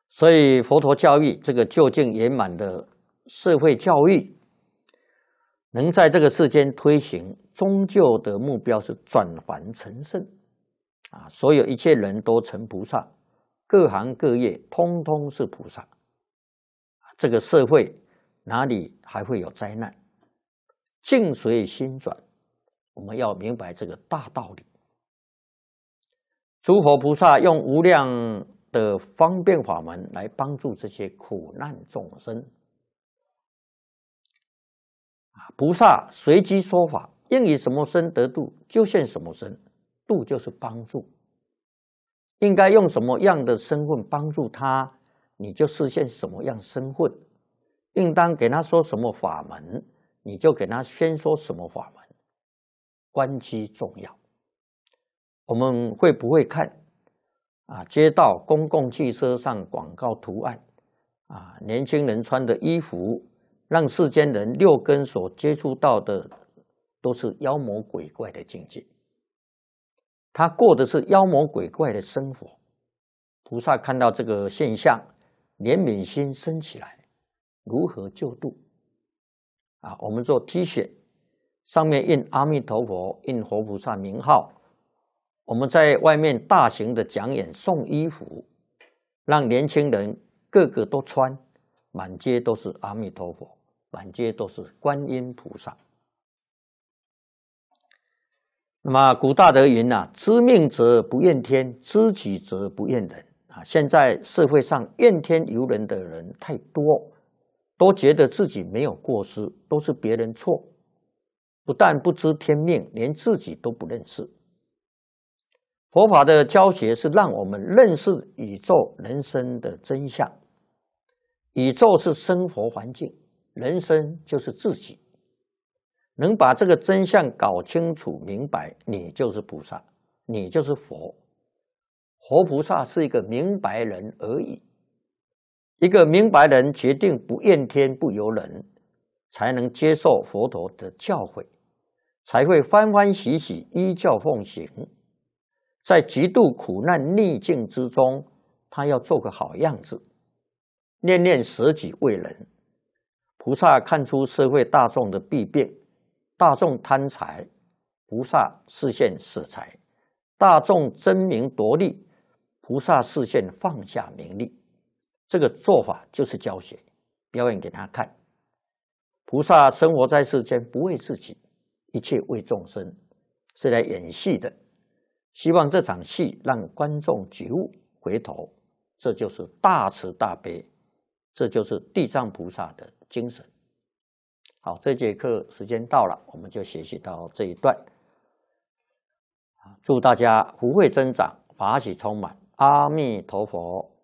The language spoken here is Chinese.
所以佛陀教育这个究竟圆满的社会教育，能在这个世间推行，终究的目标是转凡成圣啊！所有一切人都成菩萨，各行各业通通是菩萨。这个社会哪里还会有灾难？境随心转，我们要明白这个大道理。诸佛菩萨用无量的方便法门来帮助这些苦难众生。菩萨随机说法，应以什么身得度，就现什么身。度就是帮助，应该用什么样的身份帮助他，你就实现什么样身份。应当给他说什么法门，你就给他先说什么法门。关机重要。我们会不会看街道公共汽车上广告图案年轻人穿的衣服，让世间人六根所接触到的都是妖魔鬼怪的境界，他过的是妖魔鬼怪的生活。菩萨看到这个现象，怜悯心升起来，如何救度我们做 T 恤，上面印阿弥陀佛，印活菩萨名号。我们在外面大型的讲演送衣服，让年轻人个个都穿，满街都是阿弥陀佛，满街都是观音菩萨。那么古大德云知命则不怨天，知己则不怨人现在社会上怨天尤人的人太多，都觉得自己没有过失，都是别人错，不但不知天命，连自己都不认识。佛法的教学是让我们认识宇宙人生的真相。宇宙是生活环境，人生就是自己。能把这个真相搞清楚明白，你就是菩萨，你就是佛。活菩萨是一个明白人而已。一个明白人决定不怨天不尤人，才能接受佛陀的教诲，才会欢欢喜喜依教奉行。在极度苦难逆境之中，他要做个好样子，念念舍己为人。菩萨看出社会大众的弊病，大众贪财，菩萨示现舍财；大众争名夺利，菩萨示现放下名利。这个做法就是教学，表演给他看。菩萨生活在世间，不为自己，一切为众生，是来演戏的。希望这场戏让观众觉悟回头，这就是大慈大悲，这就是地藏菩萨的精神。好，这节课时间到了，我们就学习到这一段。祝大家福慧增长，法喜充满。阿弥陀佛。